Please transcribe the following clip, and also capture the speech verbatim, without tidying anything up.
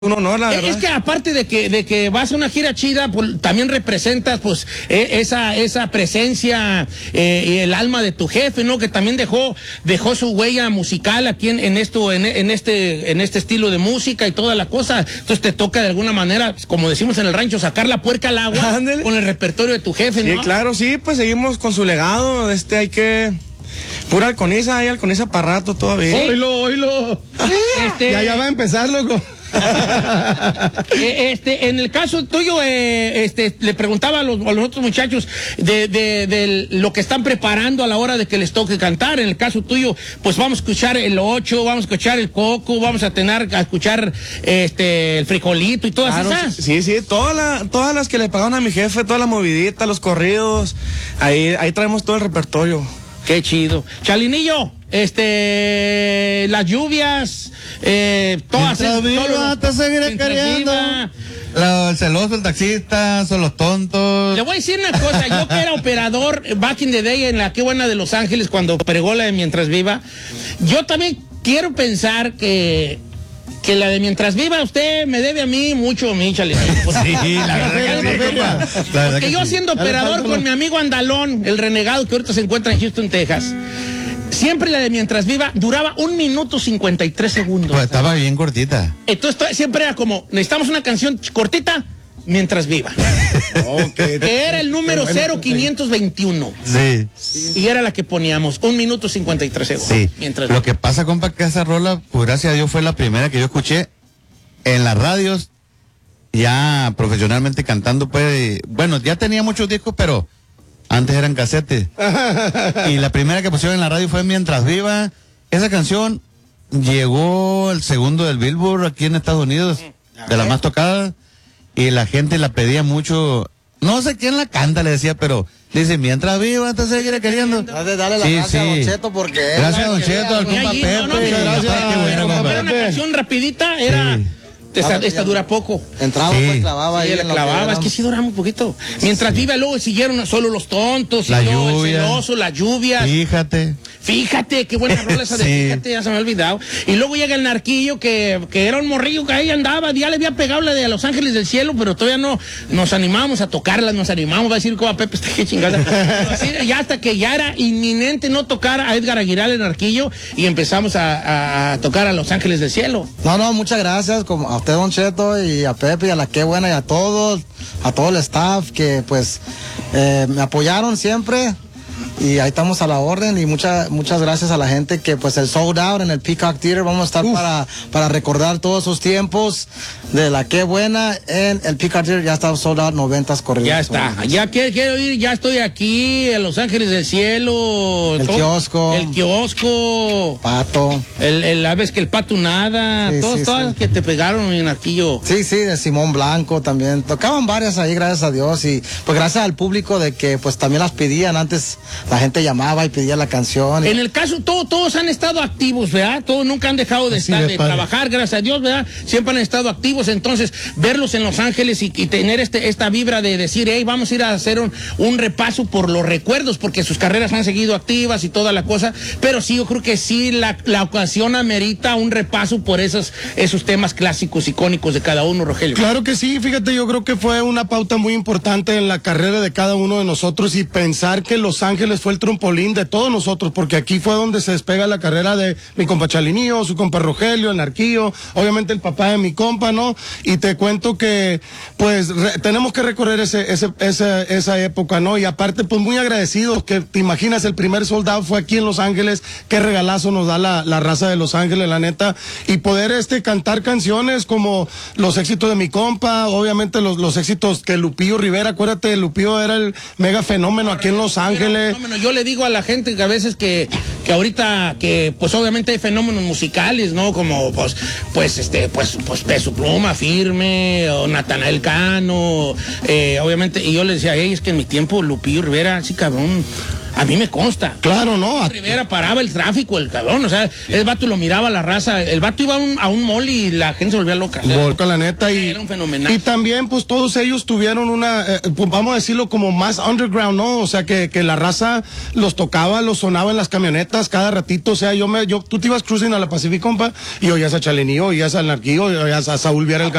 Un honor, la verdad. Es que aparte de que de que vas a una gira chida, pues, también representas pues eh, esa esa presencia eh, y el alma de tu jefe, ¿no? Que también dejó dejó su huella musical aquí en, en esto en, en este en este estilo de música y toda la cosa. Entonces te toca de alguna manera, como decimos en el rancho, sacar la puerca al agua. Ándale. Con el repertorio de tu jefe, ¿no? Sí, claro, sí, pues seguimos con su legado. Este hay que pura alconiza, hay alconiza para rato todavía. Oílo, oílo. Este... Ya, ya va a empezar, loco. este, en el caso tuyo, eh, este, le preguntaba a los, a los otros muchachos de, de, de lo que están preparando a la hora de que les toque cantar. En el caso tuyo, pues vamos a escuchar el ocho, vamos a escuchar el coco, vamos a tener a escuchar este el frijolito y todas Claro, esas. Sí, sí, todas la, todas las que le pagaron a mi jefe, toda la movidita, los corridos, ahí, ahí traemos todo el repertorio. Qué chido. Chalinillo, este, las lluvias, eh, todas. Mientras viva, todo, te seguiré mientras queriendo. viva. Lo, el celoso, el taxista, son los tontos. Le voy a decir una cosa, yo que era operador back in the day en la Qué Buena de Los Ángeles cuando pregó la de Mientras Viva, yo también quiero pensar que que la de Mientras Viva usted me debe a mí mucho, mi chale. Sí, la verdad que sí, compa. La verdad Porque que yo sí. siendo operador con mi amigo Andalón, el renegado que ahorita se encuentra en Houston, Texas, siempre la de Mientras Viva duraba un minuto cincuenta y tres segundos. Pues estaba bien cortita. Entonces siempre era como, necesitamos una canción cortita, Mientras Viva. Okay. Que era el número cero quinientos veintiuno. Sí. Y era la que poníamos, un minuto cincuenta y tres segundos. Sí. Mientras Lo que pasa, compa, que esa rola, pues gracias a Dios fue la primera que yo escuché en las radios, ya profesionalmente cantando, pues, bueno, ya tenía muchos discos, pero antes eran casetes. Y la primera que pusieron en la radio fue Mientras Viva. Esa canción llegó el segundo del Billboard aquí en Estados Unidos, de las más tocadas, y la gente la pedía mucho. No sé quién la canta, le decía, pero dice, Mientras Viva, te seguiré queriendo. Dale, dale la Sí, gracias sí. a Don Cheto porque... Gracias a Don Cheto, al compa Ahí, Pepe. no, no, mira, Gracias, qué bueno, compa. era una canción rapidita, era... Sí. Esta, esta dura poco. Entraba, Sí. pues clavaba Sí, ahí. la en lo clavaba, que es que sí duraba muy poquito. Mientras Viva, luego siguieron solo Los Tontos, La siguió El lluvia. Celoso, Las Lluvias. Fíjate. Fíjate, qué buena rola esa de Sí. Fíjate, ya se me ha olvidado. Y luego llega el Narquillo, que, que era un morrillo que ahí andaba, ya le había pegado la de A Los Ángeles del Cielo, pero todavía no nos animábamos a tocarla, nos animábamos a decir como a Pepe, está que chingada. Así, ya hasta que ya era inminente no tocar a Edgar Aguilar el Narquillo, y empezamos a, a, a tocar A Los Ángeles del Cielo. No, no, muchas gracias como a usted, Don Cheto, y a Pepe, y a la Qué Buena, y a todos, a todo el staff que pues eh, me apoyaron siempre. Y ahí estamos a la orden, y muchas muchas gracias a la gente que pues el sold out en el Peacock Theater, vamos a estar para, para recordar todos esos tiempos de la Qué Buena en el Peacock Theater, ya está sold out, noventas corridos. Ya está, ya quiero, quiero ir, ya estoy aquí, en Los Ángeles del Cielo. El todo, kiosco. El kiosco. Pato. El, el, la vez que el Pato Nada, Sí, todas, sí, todas sí. las que te pegaron en Narquillo. Sí, sí, de Simón Blanco también. Tocaban varias ahí, gracias a Dios. Y pues gracias al público de que pues también las pedían. Antes la gente llamaba y pedía la canción. Y... En el caso, todo, todos han estado activos, ¿verdad? Todos nunca han dejado de, Así estar, de de padre. trabajar, gracias a Dios, ¿verdad? Siempre han estado activos. Entonces, verlos en Los Ángeles y, y tener este, esta vibra de decir, hey, vamos a ir a hacer un, un repaso por los recuerdos, porque sus carreras han seguido activas y toda la cosa. Pero sí, yo creo que sí, la, la ocasión amerita un repaso por esos, esos temas clásicos, icónicos de cada uno, Rogelio. Claro que sí, fíjate, yo creo que fue una pauta muy importante en la carrera de cada uno de nosotros, y pensar que Los Ángeles fue el trampolín de todos nosotros, porque aquí fue donde se despega la carrera de mi compa Chalinillo, su compa Rogelio, el Narquillo, obviamente el papá de mi compa, ¿no? Y te cuento que, pues, re- tenemos que recorrer ese, ese, esa, esa época, ¿no? Y aparte, pues, muy agradecidos, que te imaginas, el primer soldado fue aquí en Los Ángeles, qué regalazo nos da la, la raza de Los Ángeles, la neta, y poder, este, cantar canciones como los éxitos de mi compa, obviamente los, los éxitos que Lupillo Rivera, acuérdate, Lupillo era el mega fenómeno aquí en Los Ángeles. Fenómeno. Yo le digo a la gente que a veces que, que ahorita que pues obviamente hay fenómenos musicales, ¿no? Como pues pues este pues pues Peso Pluma, Firme, o Natanael Cano, eh, obviamente, y yo le decía, hey, es que en mi tiempo Lupillo Rivera, sí cabrón, A mí me consta. Claro, ¿no? A- Rivera paraba el tráfico, el cabrón, o sea, el vato lo miraba la raza, el vato iba a un, a un mall y la gente se volvía loca. O sea, Volca, la neta, y, era un fenomenal. y también, pues, todos ellos tuvieron una, eh, pues, vamos a decirlo, como más underground, ¿no? O sea, que, que la raza los tocaba, los sonaba en las camionetas cada ratito, o sea, yo me, yo, tú te ibas cruising a la Pacific, compa, y oías a Chalenillo, oías a Narquillo, oías a Saúl Viera el